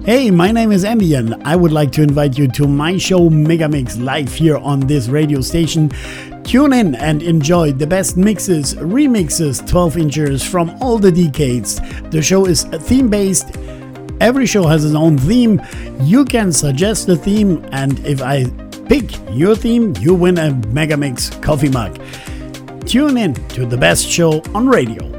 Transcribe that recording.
Hey, my name is Andy and I would like to invite you to my show Megamix live here on this radio station. Tune in and enjoy the best mixes, remixes, 12-inchers from all the decades. The show is theme-based. Every show has its own theme. You can suggest the theme, and if I pick your theme, you win a Megamix coffee mug. Tune in to the best show on radio.